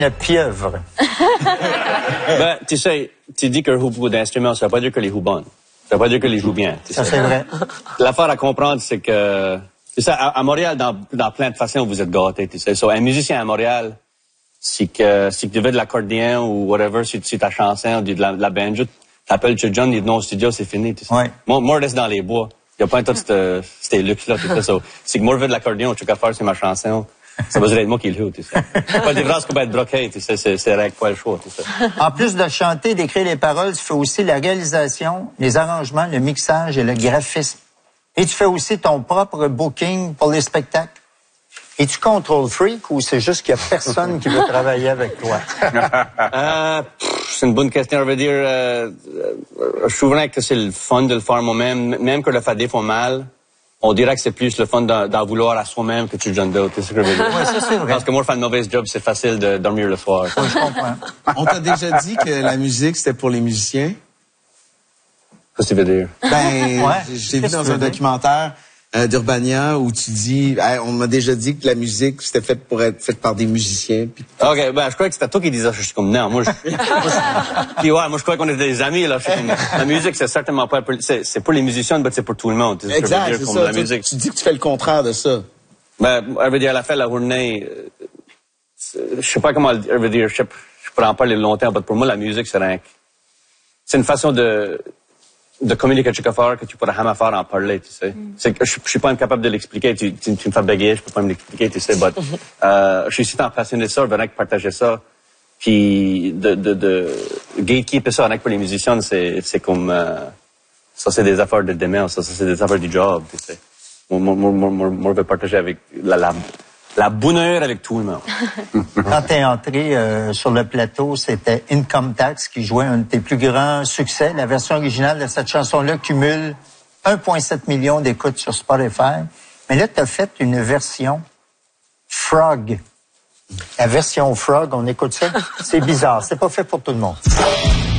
La pieuvre. Ben, tu sais, tu dis qu'un joue beaucoup d'instruments, ça veut pas dire que les jouent bonnes. Ça veut pas dire que les jouent bien. Ça, c'est vrai. L'affaire à comprendre, c'est que, c'est ça, à Montréal, dans plein de façons, vous êtes gâtés, tu sais. So, un musicien à Montréal, si tu veux de l'accordéon ou whatever, si ta chanson ou de la banjo, t'appelles chez John, il dit non au studio, c'est fini, tu sais. Ouais. Moi, je reste dans les bois. Il y a pas un tas de ces luxes-là, tu sais. So, si moi, je veux de l'accordéon, tu qu'à faire, c'est ma chanson. Ça va être moi qui le joue, tu sais. Pas des phrases qui peuvent être bloquées, tu sais, c'est règle pas le choix, tu sais. En plus de chanter, d'écrire les paroles, tu fais aussi la réalisation, les arrangements, le mixage et le graphisme. Et tu fais aussi ton propre booking pour les spectacles. Es-tu control freak ou c'est juste qu'il y a personne qui veut travailler avec toi? C'est une bonne question. Je veux dire, je trouverais que c'est le fun de le faire moi-même, même que le faire des fois mal. On dirait que c'est plus le fun d'en vouloir à soi-même que tu le donnes d'autres. C'est ce que je veux dire. Oui, ça, c'est vrai. Parce que moi, faire une mauvaise job, c'est facile de dormir le soir. Oui, je comprends. On t'a déjà dit que la musique, c'était pour les musiciens? Qu'est-ce que tu veux dire? Ben, Ouais. j'ai vu Qu'est-ce que dans tu un veux dire? documentaire d'Urbania où tu dis, hey, on m'a déjà dit que la musique, c'était faite pour être faite par des musiciens. Puis... OK, ben, je croyais que c'était toi qui disais ça. Je suis comme, non, moi, puis ouais, moi, je croyais qu'on était des amis, là. Je suis comme, la musique, c'est certainement pas pour, c'est pour les musiciens, mais c'est pour tout le monde. C'est ce que je veux Exact, dire, c'est comme ça. la musique. Tu dis que tu fais le contraire de ça. Ben, je veux dire, à la fin de la journée, je sais pas comment, je veux dire, je pourrais en parler longtemps, mais pour moi, la musique, c'est une façon de communiquer quelque chose que tu pourrais jamais faire en parler, tu sais. C'est que je suis pas incapable de l'expliquer. Tu me fais bégayer, je peux pas me l'expliquer, tu sais. But, je suis si tant passionné de ça, je voudrais partager ça. Puis, de gatekeeper ça avec pour les musiciens, c'est comme, ça c'est des affaires de demain, ça c'est des affaires du job, tu sais. Moi, je veux partager avec la bonheur avec tout le monde. Quand t'es entré sur le plateau, c'était Income Tax qui jouait un de tes plus grands succès. La version originale de cette chanson-là cumule 1,7 million d'écoutes sur Spotify. Mais là, t'as fait une version Frog. La version Frog, on écoute ça? C'est bizarre, c'est pas fait pour tout le monde.